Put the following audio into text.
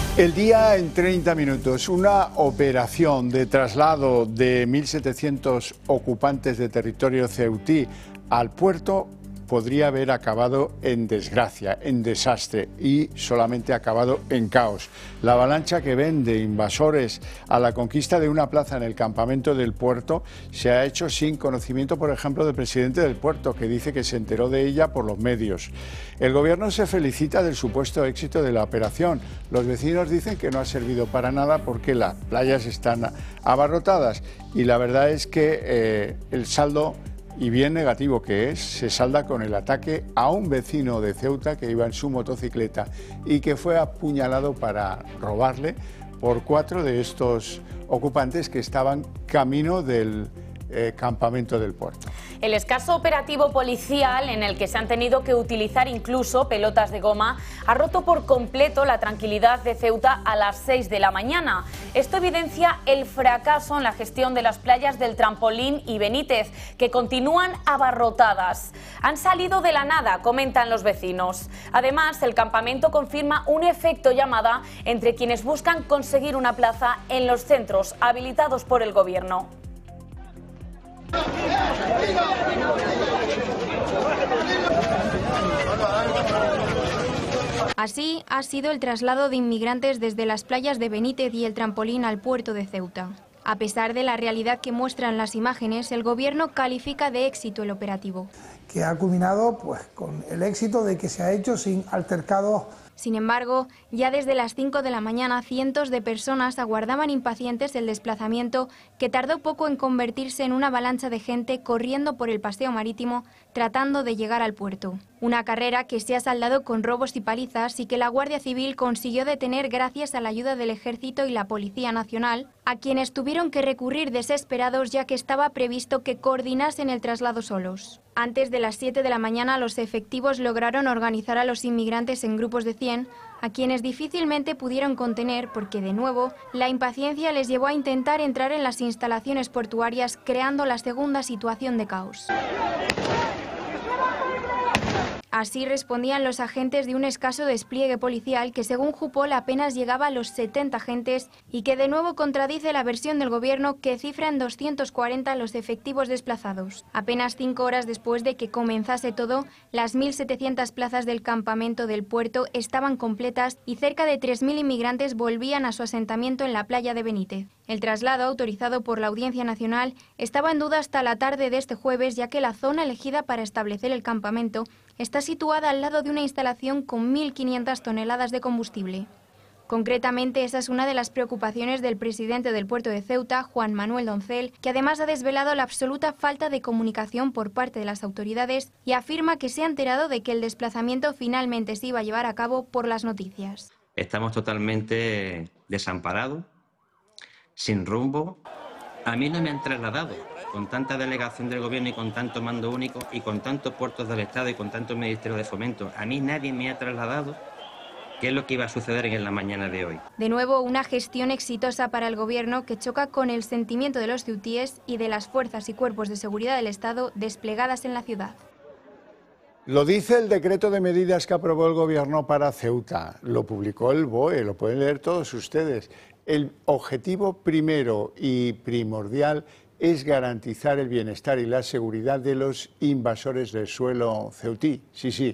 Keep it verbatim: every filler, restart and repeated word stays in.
El día en treinta minutos, una operación de traslado de mil setecientos ocupantes de territorio ceutí al puerto podría haber acabado en desgracia, en desastre y solamente acabado en caos. La avalancha que ven de invasores a la conquista de una plaza en el campamento del puerto se ha hecho sin conocimiento, por ejemplo, del presidente del puerto, que dice que se enteró de ella por los medios. El gobierno se felicita del supuesto éxito de la operación. Los vecinos dicen que no ha servido para nada porque las playas están abarrotadas y la verdad es que eh, el saldo, y bien negativo que es, se salda con el ataque a un vecino de Ceuta que iba en su motocicleta y que fue apuñalado para robarle por cuatro de estos ocupantes que estaban camino del eh, campamento del puerto. El escaso operativo policial, en el que se han tenido que utilizar incluso pelotas de goma, ha roto por completo la tranquilidad de Ceuta a las seis de la mañana. Esto evidencia el fracaso en la gestión de las playas del Trampolín y Benítez, que continúan abarrotadas. Han salido de la nada, comentan los vecinos. Además, el campamento confirma un efecto llamada entre quienes buscan conseguir una plaza en los centros habilitados por el gobierno. Así ha sido el traslado de inmigrantes desde las playas de Benítez y el Trampolín al puerto de Ceuta. A pesar de la realidad que muestran las imágenes, el gobierno califica de éxito el operativo. Que ha culminado pues, con el éxito de que se ha hecho sin altercados. Sin embargo, ya desde las cinco de la mañana cientos de personas aguardaban impacientes el desplazamiento, que tardó poco en convertirse en una avalancha de gente corriendo por el paseo marítimo tratando de llegar al puerto. Una carrera que se ha saldado con robos y palizas y que la Guardia Civil consiguió detener gracias a la ayuda del Ejército y la Policía Nacional, a quienes tuvieron que recurrir desesperados ya que estaba previsto que coordinasen el traslado solos. Antes de las siete de la mañana, los efectivos lograron organizar a los inmigrantes en grupos de cien, a quienes difícilmente pudieron contener porque, de nuevo, la impaciencia les llevó a intentar entrar en las instalaciones portuarias, creando la segunda situación de caos. Así respondían los agentes de un escaso despliegue policial que, según Jupol, apenas llegaba a los setenta agentes y que de nuevo contradice la versión del gobierno, que cifra en doscientos cuarenta los efectivos desplazados. Apenas cinco horas después de que comenzase todo, las mil setecientas plazas del campamento del puerto estaban completas y cerca de tres mil inmigrantes volvían a su asentamiento en la playa de Benítez. El traslado, autorizado por la Audiencia Nacional, estaba en duda hasta la tarde de este jueves, ya que la zona elegida para establecer el campamento está situada al lado de una instalación con mil quinientas toneladas de combustible. Concretamente, esa es una de las preocupaciones del presidente del puerto de Ceuta, Juan Manuel Doncel, que además ha desvelado la absoluta falta de comunicación por parte de las autoridades y afirma que se ha enterado de que el desplazamiento finalmente se iba a llevar a cabo por las noticias. Estamos totalmente desamparados, sin rumbo. A mí no me han trasladado, con tanta delegación del gobierno y con tanto mando único y con tantos puertos del Estado y con tanto Ministerio de Fomento. A mí nadie me ha trasladado qué es lo que iba a suceder en la mañana de hoy. De nuevo, una gestión exitosa para el gobierno que choca con el sentimiento de los ceutíes y de las fuerzas y cuerpos de seguridad del Estado desplegadas en la ciudad. Lo dice el decreto de medidas que aprobó el gobierno para Ceuta. Lo publicó el B O E, lo pueden leer todos ustedes. El objetivo primero y primordial es garantizar el bienestar y la seguridad de los invasores del suelo ceutí. Sí, sí,